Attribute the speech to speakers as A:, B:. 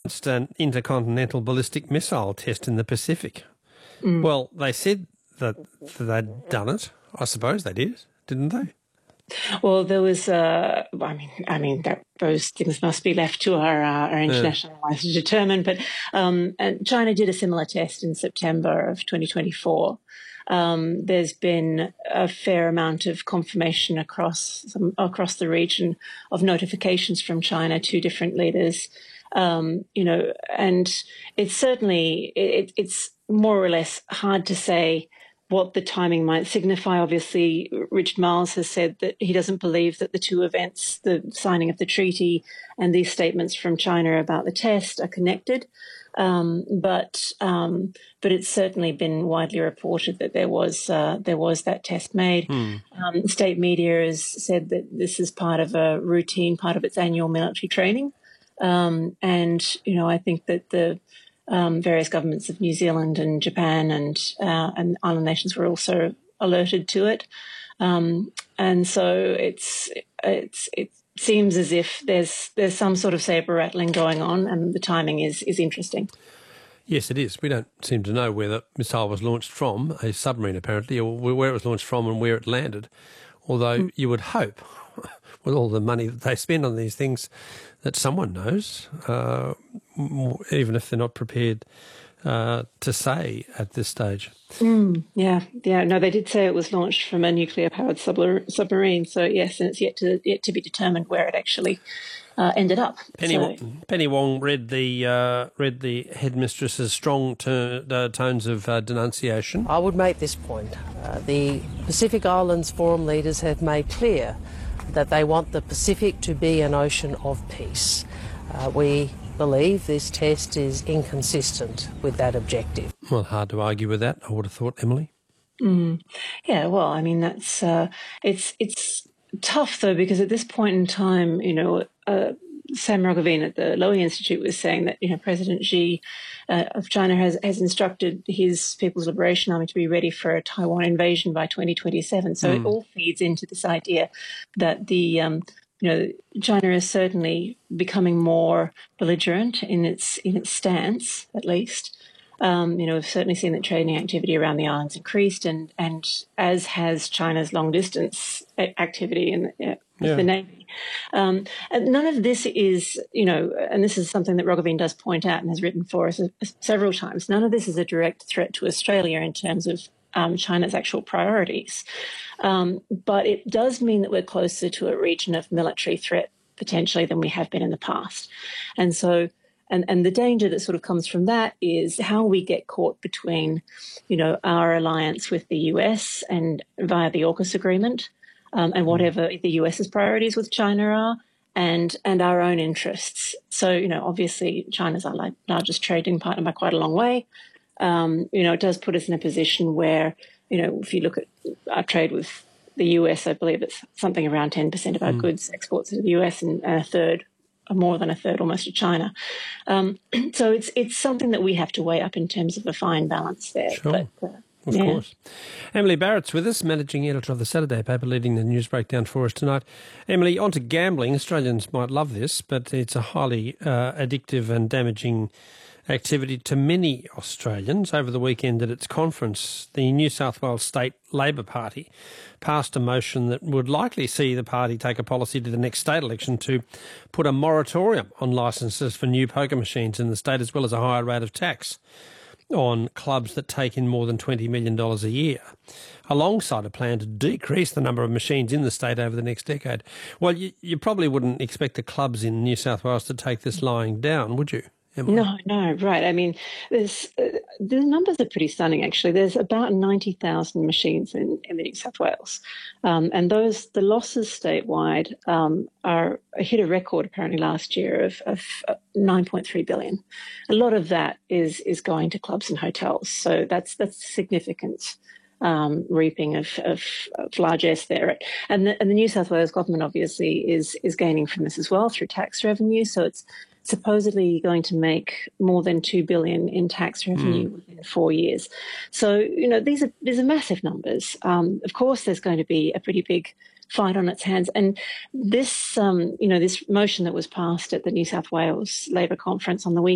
A: announced an intercontinental ballistic missile test in the Pacific. Well, they said that they'd done it. I suppose they did, didn't they?
B: Well, there was, those things must be left to our international allies to determine. But and China did a similar test in September of 2024. There's been a fair amount of confirmation across the region of notifications from China to different leaders. And it's certainly it's more or less hard to say what the timing might signify. Obviously, Richard Marles has said that he doesn't believe that the two events, the signing of the treaty and these statements from China about the test, are connected. But it's certainly been widely reported that there was that test made. State media has said that this is part of a routine, part of its annual military training. I think that the various governments of New Zealand and Japan and island nations were also alerted to it, and so it seems as if there's some sort of saber rattling going on, and the timing is interesting.
A: Yes, it is. We don't seem to know where the missile was launched from, a submarine apparently, or where it was launched from and where it landed. Although you would hope, with all the money that they spend on these things, that someone knows, even if they're not prepared to say at this stage.
B: Yeah. No, they did say it was launched from a nuclear-powered submarine. So yes, and it's yet to be determined where it actually ended up.
A: Penny Wong read the headmistress's strong tones of denunciation.
C: I would make this point: the Pacific Islands Forum leaders have made clear that they want the Pacific to be an ocean of peace. We believe this test is inconsistent with that objective.
A: Well, hard to argue with that, I would have thought, Emily.
B: Yeah, well, I mean, that's it's tough though, because at this point in time, Sam Roggeveen at the Lowy Institute was saying that President Xi of China has instructed his People's Liberation Army to be ready for a Taiwan invasion by 2027. So it all feeds into this idea that China is certainly becoming more belligerent in its stance, at least. We've certainly seen that trading activity around the islands increased, and as has China's long distance activity in the Navy. And none of this is, and this is something that Roggeveen does point out and has written for us several times, none of this is a direct threat to Australia in terms of China's actual priorities. But it does mean that we're closer to a region of military threat potentially than we have been in the past. And so, and the danger that sort of comes from that is how we get caught between, our alliance with the US and via the AUKUS agreement, and whatever the US's priorities with China are, and our own interests. So, obviously China's our largest trading partner by quite a long way. It does put us in a position where, if you look at our trade with the US, I believe it's something around 10% of our goods exports to the US and more than a third almost to China. So it's something that we have to weigh up in terms of a fine balance there.
A: Sure. But, of course. Emily Barrett's with us, managing editor of the Saturday paper, leading the news breakdown for us tonight. Emily, on to gambling. Australians might love this, but it's a highly addictive and damaging activity to many Australians. Over the weekend at its conference, the New South Wales State Labor Party passed a motion that would likely see the party take a policy to the next state election to put a moratorium on licences for new poker machines in the state, as well as a higher rate of tax on clubs that take in more than $20 million a year, alongside a plan to decrease the number of machines in the state over the next decade. Well, you probably wouldn't expect the clubs in New South Wales to take this lying down, would you, Emily?
B: No, right. I mean, the numbers are pretty stunning, actually. There's about 90,000 machines in the New South Wales. And the losses statewide hit a record apparently last year of $9.3 billion. A lot of that is going to clubs and hotels. So that's significant reaping of largesse there. And the New South Wales government obviously is gaining from this as well through tax revenue. So it's supposedly going to make more than $2 billion in tax revenue within 4 years. So, these are massive numbers. Of course, there's going to be a pretty big fight on its hands. And this, this motion that was passed at the New South Wales Labor Conference on the weekend